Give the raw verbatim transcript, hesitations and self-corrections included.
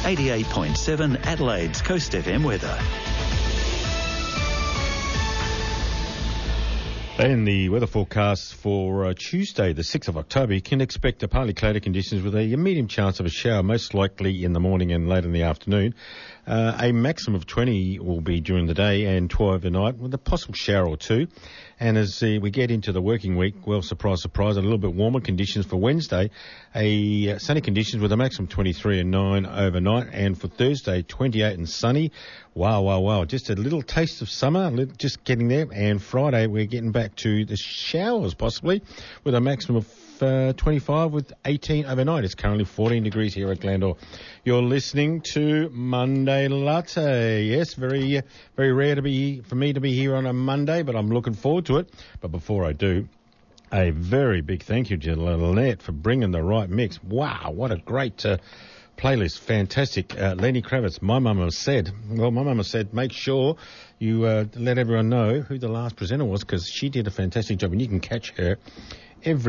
eighty-eight point seven Adelaide's Coast F M weather. And the weather forecast for uh, Tuesday, the sixth of October, you can expect a partly cloudy conditions with a medium chance of a shower, most likely in the morning and late in the afternoon. Uh, a maximum of twenty will be during the day and twelve overnight with a possible shower or two. And as uh, we get into the working week, well, surprise, surprise, a little bit warmer conditions for Wednesday. A uh, sunny conditions with a maximum twenty-three and nine overnight. And for Thursday, twenty-eight and sunny. Wow, wow, wow. Just a little taste of summer, just getting there. And Friday, we're getting back to the showers possibly with a maximum of Uh, twenty-five with eighteen overnight. It's currently fourteen degrees here at Glandore. You're listening to Monday Latte. Yes, very, uh, very rare to be for me to be here on a Monday, but I'm looking forward to it. But before I do, a very big thank you to Lynette for bringing the right mix. Wow, what a great uh, playlist. Fantastic. Uh, Lenny Kravitz, my mama said, well, my mama said, make sure you uh, let everyone know who the last presenter was because she did a fantastic job and you can catch her every